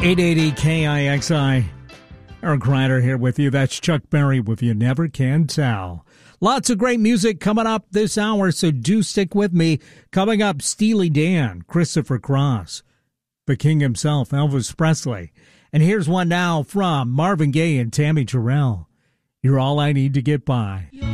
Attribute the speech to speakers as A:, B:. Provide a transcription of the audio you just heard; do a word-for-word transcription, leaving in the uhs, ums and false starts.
A: eight eighty K I X I. Eric Ryder here with you. That's Chuck Berry with You Never Can Tell. Lots of great music coming up this hour, so do stick with me. Coming up, Steely Dan, Christopher Cross, the King himself, Elvis Presley. And here's one now from Marvin Gaye and Tammy Terrell. You're All I Need to Get By.
B: You're